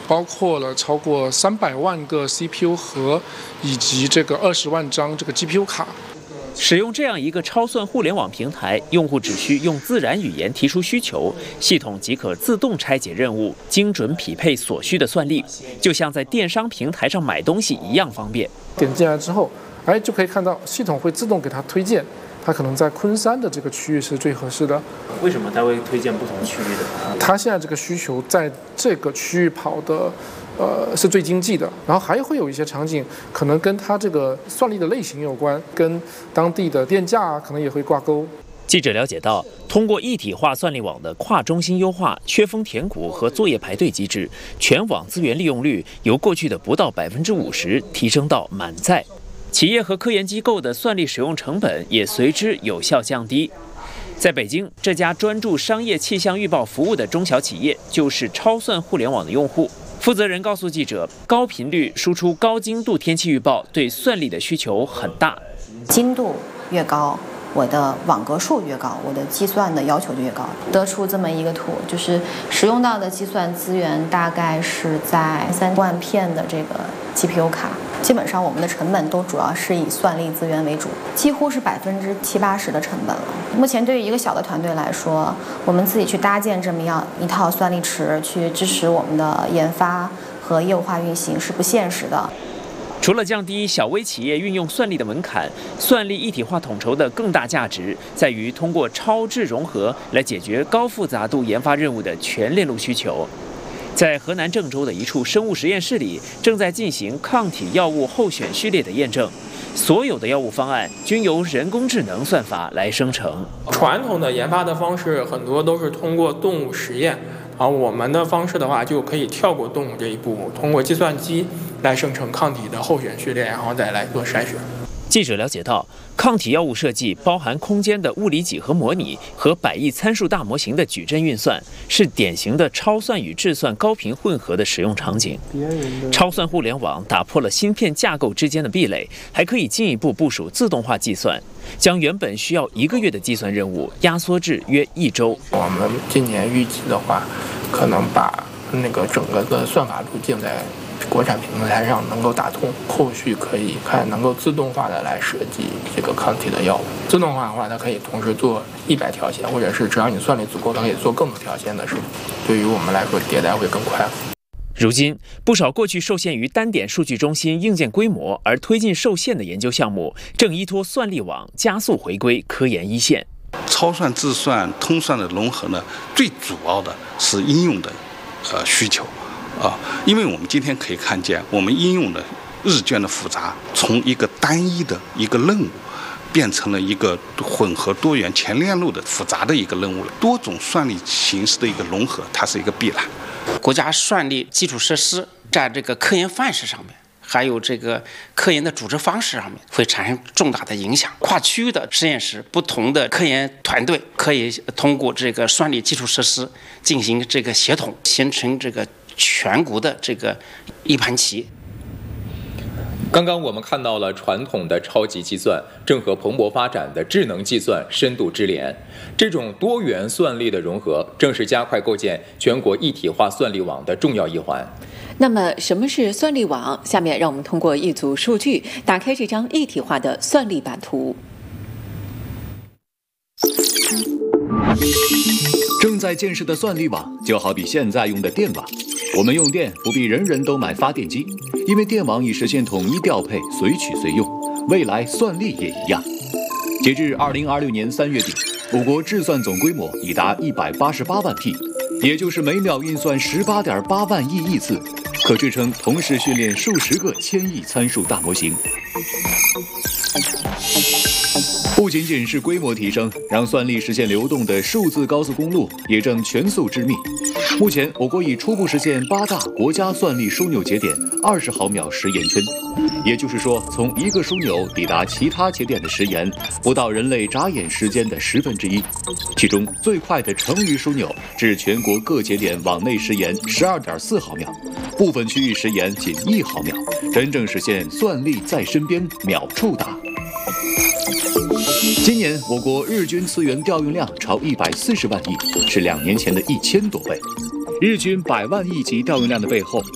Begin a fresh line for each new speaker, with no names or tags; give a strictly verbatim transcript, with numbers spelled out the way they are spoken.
包括了超过三百万个 C P U 核，以及这个二十万张这个 G P U 卡。
使用这样一个超算互联网平台，用户只需用自然语言提出需求，系统即可自动拆解任务，精准匹配所需的算力，就像在电商平台上买东西一样方便。
点进来之后，哎，就可以看到系统会自动给它推荐，它可能在昆山的这个区域是最合适的。
为什么它会推荐不同区域的？
它现在这个需求在这个区域跑的。呃，是最经济的，然后还会有一些场景可能跟它这个算力的类型有关，跟当地的电价可能也会挂钩。
记者了解到，通过一体化算力网的跨中心优化、缺峰填谷和作业排队机制，全网资源利用率由过去的不到百分之五十提升到满载，企业和科研机构的算力使用成本也随之有效降低。在北京，这家专注商业气象预报服务的中小企业就是超算互联网的用户。负责人告诉记者，高频率输出高精度天气预报对算力的需求很大。
精度越高，我的网格数越高，我的计算的要求就越高。得出这么一个图，就是使用到的计算资源大概是在三万片的这个 G P U 卡。基本上我们的成本都主要是以算力资源为主，几乎是百分之七八十的成本了。目前对于一个小的团队来说，我们自己去搭建这么样一套算力池，去支持我们的研发和业务化运行是不现实的。
除了降低小微企业运用算力的门槛，算力一体化统筹的更大价值在于通过超智融合来解决高复杂度研发任务的全链路需求。在河南郑州的一处生物实验室里，正在进行抗体药物候选序列的验证。所有的药物方案均由人工智能算法来生成。
传统的研发的方式很多都是通过动物实验，而我们的方式的话就可以跳过动物这一步，通过计算机来生成抗体的候选序列，然后再来做筛选。
记者了解到，抗体药物设计包含空间的物理几何模拟和百亿参数大模型的矩阵运算，是典型的超算与智算高频混合的使用场景。超算互联网打破了芯片架构之间的壁垒，还可以进一步部署自动化计算，将原本需要一个月的计算任务压缩至约一周。
我们今年预计的话，可能把那个整个的算法路径在国产平台上能够打通，后续可以看能够自动化的来设计这个抗体的药物。自动化的话，它可以同时做一百条线，或者是只要你算力足够，它可以做更多条线的事情。对于我们来说，迭代会更快。
如今，不少过去受限于单点数据中心硬件规模而推进受限的研究项目，正依托算力网加速回归科研一线。
超算、智算、通算的融合呢，最主要的是应用的呃需求。啊，因为我们今天可以看见，我们应用的日渐的复杂，从一个单一的一个任务，变成了一个混合多元全链路的复杂的一个任务了。多种算力形式的一个融合，它是一个必然。
国家算力基础设施在这个科研范式上面，还有这个科研的组织方式上面，会产生重大的影响。跨区域的实验室，不同的科研团队可以通过这个算力基础设施进行这个协同，形成这个全国的这个一盘棋。
刚刚我们看到了传统的超级计算正和蓬勃发展的智能计算深度织连，这种多元算力的融合，正是加快构建全国一体化算力网的重要一环。
那么，什么是算力网？下面让我们通过一组数据，打开这张一体化的算力版图。
正在建设的算力网就好比现在用的电网，我们用电不必人人都买发电机，因为电网已实现统一调配，随取随用。未来算力也一样。截至二零二六年三月底，我国智算总规模已达一百八十八万 T， 也就是每秒运算十八点八万亿亿次，可支撑同时训练数十个千亿参数大模型。不仅仅是规模提升，让算力实现流动的数字高速公路也正全速织密。目前，我国已初步实现八大国家算力枢纽节点二十毫秒时延圈，也就是说，从一个枢纽抵达其他节点的时延不到人类眨眼时间的十分之一。其中，最快的成渝枢纽至全国各节点网内时延十二点四毫秒，部分区域时延仅一毫秒，真正实现算力在身边，秒触达。今年我国日均资源调用量超一百四十万亿，是两年前的一千多倍。日均百万亿级调用量的背后，